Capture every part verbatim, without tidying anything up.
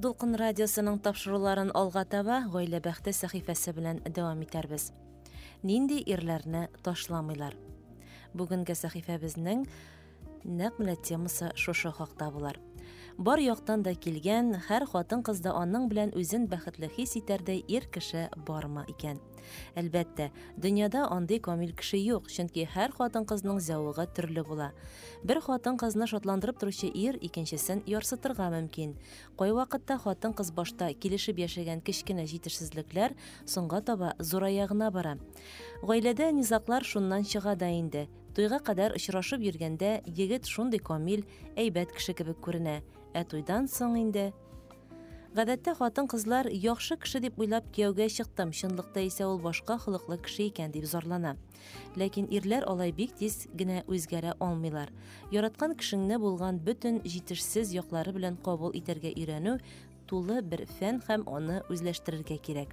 Дулкын радиосының тапшыруларын алга таба гаилә бәхте сәхифәсе белән дәвам итәрбез. Нинди ирләрне ташламыйлар? Бүгенге сәхифәбезнең нәкъ менә темасы шушы хакта булар. Бар яктан да килгән, һәр хатын кызда аның белән үзен бәхетле хис итәрдәй ир кеше бармы икән? Әлбәттә, дөньяда андый камил кеше юк, чөнки һәр хатын кызның зәвыгы төрле була. Бер хатын кызны шатландырып торучы ир икенчесен ярсытырга мөмкин. Кай вакытта хатын кыз башта килешеп яшәгән кечкенә җитешсезлекләр соңга таба зурая гына бара. Гаиләдә низаклар шуннан чыга да инде. Туйга кадәр очрашып йөргәндә егет шундый камил, әйбәт кеше кебек күренә. Ә туйдан соң инде гадәттә хатын-кызлар яхшы кеше дип уйлап кияүгә чыктым, чынлыкта исә ул башка холыклы кеше икән дип зарлана. Ләкин ирләр алай бик тиз генә үзгәрә алмыйлар. Яраткан кешеңне булган бөтен җитешсез яклары белән кабул итәргә өйрәнү тулы бер фән һәм аны үзләштерергә кирәк.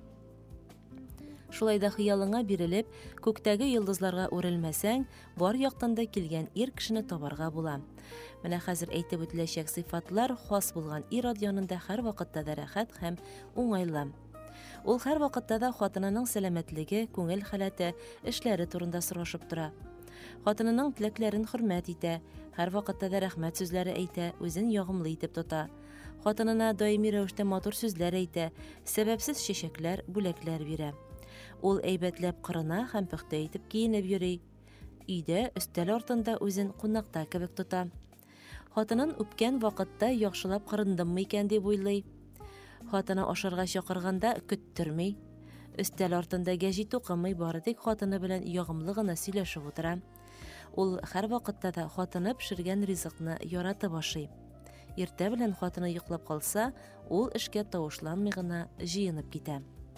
Шулай да хыялыңа бирелеп, күктәге йолдызларга үрелмәсәң, бар яктан да килгән ир кешене табарга була. Менә хәзер әйтеп үтеләчәк сыйфатлар хас булган ир янында һәр вакытта да рәхәт һәм уңайлы. Ул һәр вакытта да хатынының сәламәтлеге, күңел халәте, эшләре турында сорашып тора. Хатынының теләкләрен хөрмәт итә, һәр вакытта да рәхмәт сүзләре әйтә, үзен ягымлы итеп тота. Хатынына даими рәвештә матур сүзләр әйтә, сәбәпсез чәчәкләр, бүләкләр бирә. Ул әйбәтләп кырына һәм пөхтә итеп киенеп йөри. Өйдә өстәл артында үзен кунакта кебек тота. Хатынын үпкән вакытта яхшылап кырындыммы икән дип уйлый. Хатыны ашарга чакырганда көттерми. Өстәл артында гәҗит укымый, бары тик хатыны белән ягымлы гына сөйләшеп утыра. Ул һәр вакытта да хатыны пешергән ризыкны яратып ашый. Иртә белән хатыны йоклап калса, ул эшкә тавышланмый гына җыенып китә.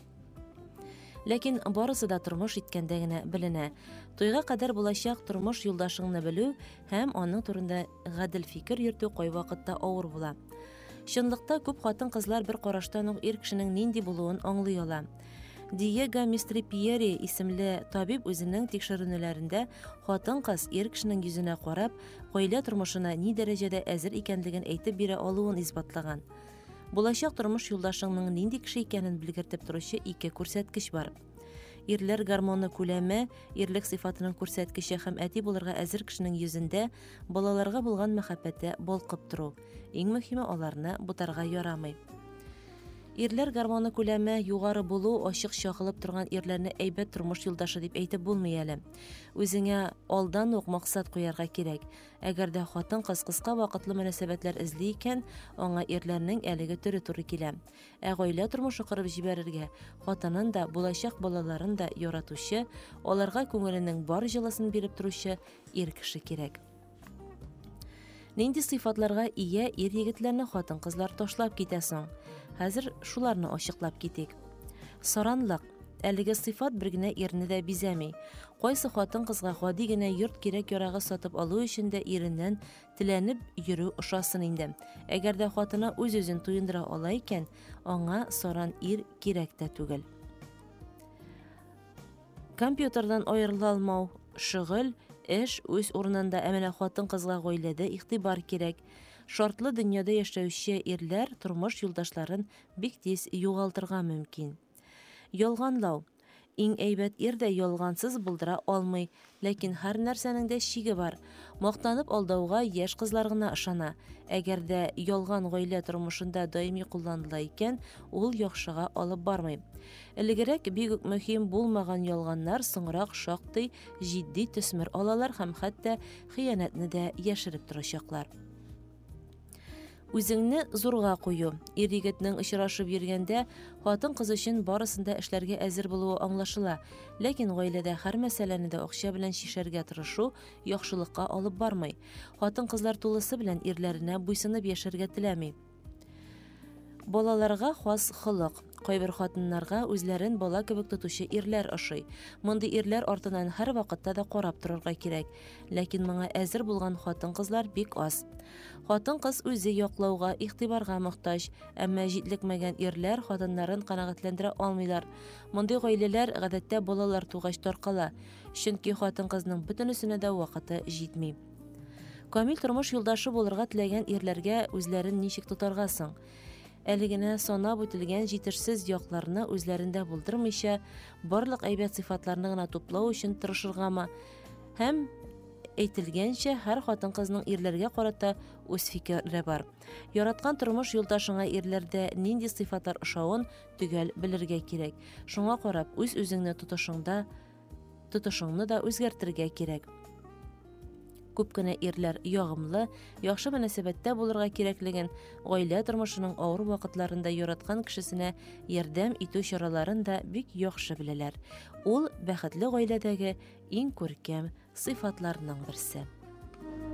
Ләкин барысы да тормыш иткәндә генә беленә. Туйга кадәр булачак тормыш юлдашыңны белү һәм аның турында гадел фикер йөртү кай вакытта авыр була. Чынлыкта күп хатын-кызлар бер караштан ук ир кешенең нинди булуын аңлый ала. Диего Мистрипиери исемле табиб үзенең тикшеренүләрендә хатын-кыз ир кешенең йөзенә карап, гаилә тормышына ни дәрәҗәдә әзер икәнлеген әйтеп бирә алуын исбатлаган. Булачак тормыш юлдашыңның нинди кеше икәнен белгертеп торучы ике күрсәткеч бар. Ирләр гормоны күләме, ирлек сыйфатының күрсәткече һәм әти булырга әзер кешенең йөзендә балаларга булган мәхәббәте балкып тору. Иң мөһиме, аларны бутарга ярамый. Ирләр гормоны күләме югары булу ачык чагылып торган ирләрне әйбәт тормыш юлдашы дип әйтеп булмый әле. Үзеңә алдан ук максат куярга кирәк. Әгәр дә хатын-кыз кыска вакытлы мөнәсәбәтләр эзли икән, аңа ирләрнең әлеге төре туры килә. Ә гаилә тормышы кырып җибәрергә, хатынын да, булачак балаларын да яратучы, аларга күңеленең бар җылысын биреп торучы ир кеше кирәк. Нинди сыйфатларга ия ир-егетләрне хатын-кызлар ташлап китә соң? Хәзер шуларны ачыклап китик. Саранлык. Әлеге сыйфат бер генә ирне дә бизәми. Кайсы хатын-кызга гади генә йорт кирәк-ярагы сатып алу өчен дә иреннән теләнеп йөрү ошасын инде. Әгәр дә хатыны үз-үзен туендыра ала икән, аңа саран ир кирәк тә түгел. Компьютердан аерыла алмау, шөгыль, эш үз урынында, әмәлә хатын-кызга гаиләдә игътибар кирәк. Шартлы дөньяда яшәүче ирләр тормыш юлдашларын бик тиз югалтырга мөмкин. Ялганлау. Иң әйбәт ир дә ялгансыз булдыра алмый, ләкин һәр нәрсәнең дә чиге бар. Мактанып алдауга яшь кызлар гына ышана. Әгәр дә ялган гаилә тормышында даими кулланыла икән, ул яхшыга алып бармый. Элегрәк бик үк мөһим булмаган ялганнар соңрак шактый җитди төсмер алалар һәм хәтта хыянәтне дә яшереп торачаклар. Үзеңне зурга кую. Ир-егетнең очрашып йөргәндә хатын-кыз өчен барысында эшләргә әзер булуы аңлашыла, ләкин гаиләдә һәр мәсьәләне дә акча белән чишәргә тырышу яхшылыкка алып бармый. Хатын-кызлар тулысы белән ирләренә буйсынып яшәргә теләми. Балаларга хас холык. Кайбер хатыннарга үзләрен бала кебек тотучы ирләр ошый. Мондый ирләр артыннан һәр вакытта да карап торырга кирәк. Ләкин моңа әзер булган хатын-кызлар бик аз. Хатын-кыз үзе яклауга, игътибарга мохтаҗ, әмма җитлекмәгән ирләр хатыннарын канәгатьләндерә алмыйлар. Мондый гаиләләр гадәттә балалар тугач таркала, чөнки хатын-кызның бөтенесенә дә вакыты җитми. Камил тормыш юлдашы булырга теләгән ирләргә үзләрен ничек тотарга соң? әле генә санап үтелгән җитешсез якларны үзләрендә булдырмыйча, барлык әйбәт сыйфатларны гына туплау өчен тырышыргамы һәм әйтелгәнчә, һәр хатын-кызның ирләргә карата үз фикере бар. Яраткан тормыш юлдашыңа ирләрдә нинди сыйфатлар ошавын төгәл белергә кирәк. Шуңа карап, үз үзеңне тотышыңда тотышыңны да үзгәртергә кирәк. Күп кенә ирләр ягымлы, яхшы мөнәсәбәттә булырга кирәклеген, гаилә тормышының авыр вакытларында яраткан кешесенә ярдәм итү чараларын да бик яхшы беләләр. Ул бәхетле гаиләдәге иң күркәм сыйфатларның берсе.